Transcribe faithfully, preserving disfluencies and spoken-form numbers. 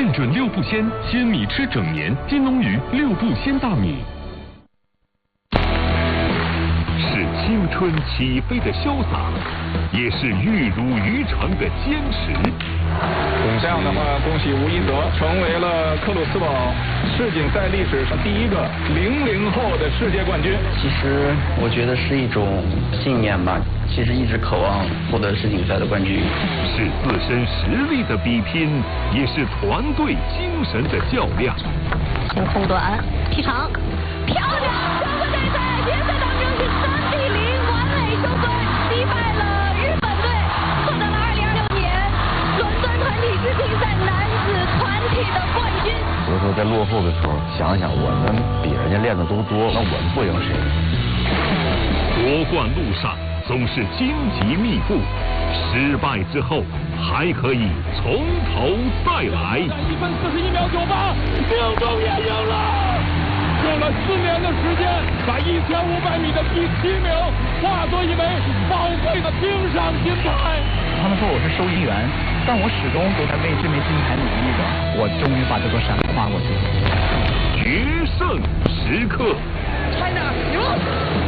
认准六步鲜，鲜米吃整年。金龙鱼六步鲜大米。是青春起飞的潇洒，也是玉汝于成的坚持。 这样的话，恭喜吴一泽成为了克鲁斯堡世锦赛历史上第一个零零后的世界冠军。 其实我觉得是一种信念吧，其实一直渴望获得世锦赛的冠军。 是自身实力的比拼，也是团队精神的较量。 先空短劈长，漂亮！中国队在决赛当中是三比零完美收官，击败了日本队，获得了二零二六年伦敦团体世锦赛男子团体的冠军。 有时候在落后的时候，想想我们比人家练的都多，那我们不赢谁？ 夺冠路上总是荆棘密布，失败之后还可以从头再来。 一分四十一秒九八，命中也赢了。用了四年的时间，把一千五百米的第七名化作一枚宝贵的冰上金牌。 他们说我是收银员，但我始终都在为这枚金牌努力着。我终于把这座山跨过去了。 决胜时刻 China 赢了。